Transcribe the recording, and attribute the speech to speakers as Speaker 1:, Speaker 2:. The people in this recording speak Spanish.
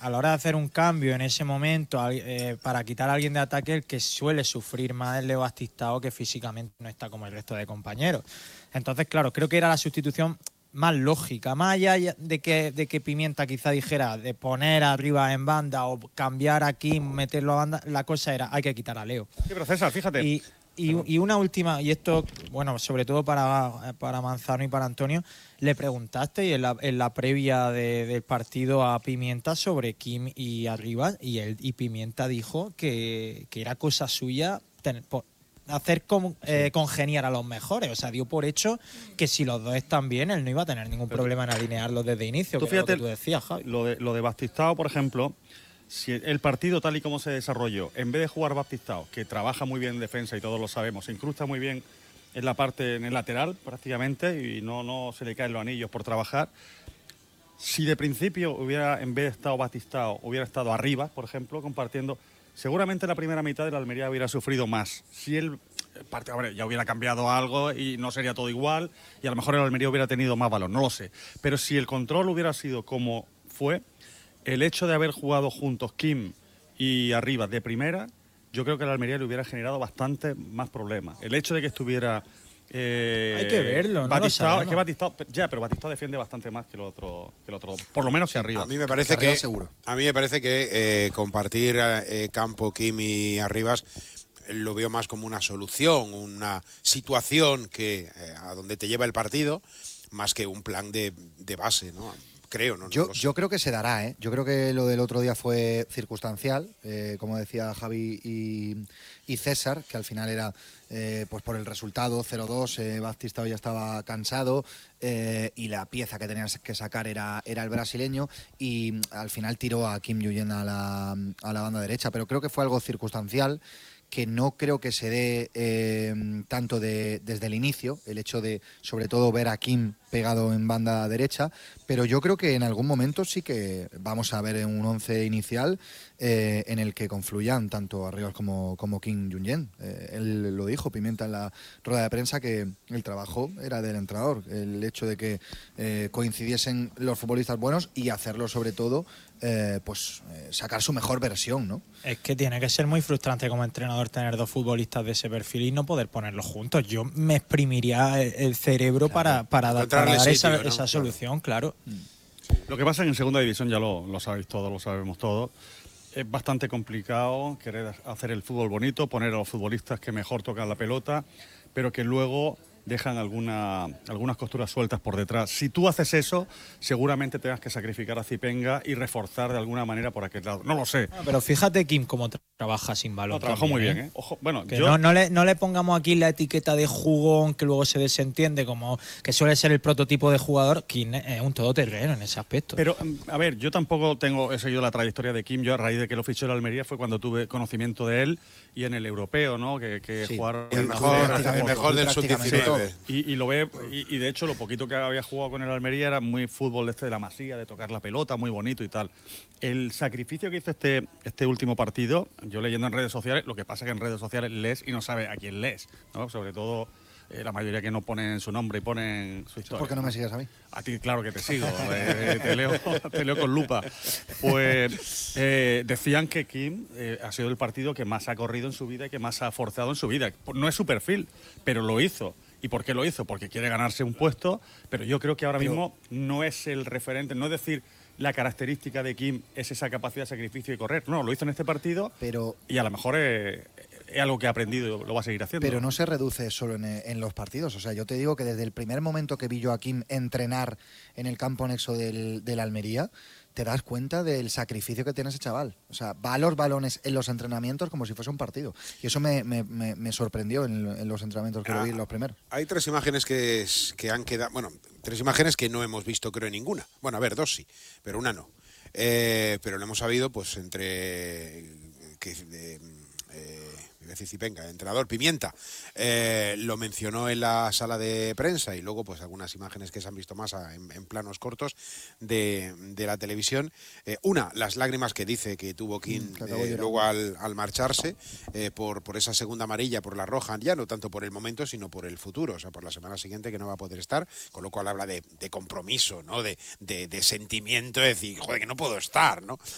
Speaker 1: a la hora de hacer un cambio en ese momento para quitar a alguien de ataque, el que suele sufrir más es Leo Baptistao, que físicamente no está como el resto de compañeros. Entonces, claro, creo que era la sustitución más lógica, más allá de que Pimienta quizá dijera de poner arriba en banda o cambiar aquí, meterlo a banda, la cosa era hay que quitar a Leo.
Speaker 2: Sí, pero César, fíjate.
Speaker 1: Y una última, y esto, bueno, sobre todo para Manzano y para Antonio, le preguntaste en la previa del partido a Pimienta sobre Kim y Arribas, y Pimienta dijo que era cosa suya hacer congeniar a los mejores. O sea, dio por hecho que si los dos están bien, él no iba a tener ningún problema en alinearlos desde inicio.
Speaker 2: Tú
Speaker 1: que era lo
Speaker 2: fíjate,
Speaker 1: que tú decías, Javi.
Speaker 2: lo de Baptistao, por ejemplo, si el partido tal y como se desarrolló, en vez de jugar Baptistao, que trabaja muy bien en defensa y todos lo sabemos, se incrusta muy bien en la parte, en el lateral prácticamente, y no se le caen los anillos por trabajar. Si de principio hubiera, en vez de estado Baptistao, hubiera estado arriba, por ejemplo, compartiendo, seguramente la primera mitad de la Almería hubiera sufrido más. Si él ya hubiera cambiado algo y no sería todo igual, y a lo mejor el Almería hubiera tenido más valor, no lo sé. Pero si el control hubiera sido como fue, el hecho de haber jugado juntos Kim y Arribas de primera, yo creo que la Almería le hubiera generado bastante más problemas. El hecho de que estuviera
Speaker 1: hay que verlo,
Speaker 2: Baptistao, pero Baptistao defiende bastante más que el otro, por lo menos hacia arriba.
Speaker 3: A mí me parece que compartir campo Kim y Arribas lo veo más como una solución, una situación que a donde te lleva el partido, más que un plan de base, ¿no? Creo, ¿no?
Speaker 4: Yo creo que se dará, ¿eh? Yo creo que lo del otro día fue circunstancial, como decía Javi y César, que al final era pues por el resultado 0-2, Baptistao ya estaba cansado y la pieza que tenías que sacar era el brasileño, y al final tiró a Kim Yuyen a la banda derecha, pero creo que fue algo circunstancial, que no creo que se dé tanto desde el inicio, el hecho de, sobre todo, ver a Kim pegado en banda derecha, pero yo creo que en algún momento sí que vamos a ver un once inicial en el que confluyan tanto Arribas como Kim Yuyen. Él lo dijo, Pimienta, en la rueda de prensa, que el trabajo era del entrenador, el hecho de que coincidiesen los futbolistas buenos y hacerlo, sobre todo, sacar su mejor versión, ¿no?
Speaker 1: Es que tiene que ser muy frustrante como entrenador tener dos futbolistas de ese perfil y no poder ponerlos juntos. Yo me exprimiría el cerebro para dar esa solución, claro.
Speaker 2: Lo que pasa en segunda división, ya lo sabéis todos, lo sabemos todos, es bastante complicado querer hacer el fútbol bonito, poner a los futbolistas que mejor tocan la pelota, pero que luego dejan algunas costuras sueltas por detrás. Si tú haces eso, seguramente tengas que sacrificar a Zipenga y reforzar de alguna manera por aquel lado. No lo sé.
Speaker 1: Pero fíjate Kim cómo trabaja sin balón.
Speaker 2: Trabajó muy bien, ¿eh? Ojo, bueno,
Speaker 1: que no le pongamos aquí la etiqueta de jugón que luego se desentiende, como que suele ser el prototipo de jugador. Kim es un todoterreno en ese aspecto.
Speaker 2: Pero, a ver, yo tampoco he seguido la trayectoria de Kim. Yo, a raíz de que lo fichó el Almería, fue cuando tuve conocimiento de él, y en el europeo, ¿no? Que
Speaker 3: sí,
Speaker 2: jugaron
Speaker 3: el mejor del sub-19.
Speaker 2: Y lo ve, y de hecho lo poquito que había jugado con el Almería era muy fútbol de la Masía, de tocar la pelota, muy bonito y tal. El sacrificio que hizo este último partido, yo leyendo en redes sociales, lo que pasa es que en redes sociales lees y no sabes a quién lees, ¿no? Sobre todo la mayoría que no ponen su nombre y ponen su historia.
Speaker 4: ¿Por qué no me sigues a mí?
Speaker 2: A ti, claro que te sigo, te leo con lupa. Pues decían que Kim ha sido el partido que más ha corrido en su vida y que más ha forzado en su vida. No es su perfil, pero lo hizo. ¿Y por qué lo hizo? Porque quiere ganarse un puesto, pero yo creo que ahora mismo no es el referente, no es decir, la característica de Kim es esa capacidad de sacrificio y correr. No, lo hizo en este partido, y a lo mejor es algo que ha aprendido y lo va a seguir haciendo.
Speaker 4: Pero no se reduce solo en los partidos. O sea, yo te digo que desde el primer momento que vi yo a Kim entrenar en el campo anexo del Almería, te das cuenta del sacrificio que tiene ese chaval. O sea, va a los balones en los entrenamientos como si fuese un partido. Y eso me sorprendió en los entrenamientos que lo vi en los primeros.
Speaker 3: Hay tres imágenes que han quedado... Bueno, tres imágenes que no hemos visto, creo, ninguna. Bueno, a ver, dos sí, pero una no. Pero lo hemos sabido, pues, Zipenga, entrenador Pimienta, lo mencionó en la sala de prensa, y luego pues algunas imágenes que se han visto más en planos cortos de la televisión. Una, las lágrimas que dice que tuvo Kim luego al marcharse por esa segunda amarilla, por la roja, ya no tanto por el momento sino por el futuro, o sea, por la semana siguiente que no va a poder estar, con lo cual habla de compromiso, ¿no? de sentimiento, de decir, joder, que no puedo estar, ¿no?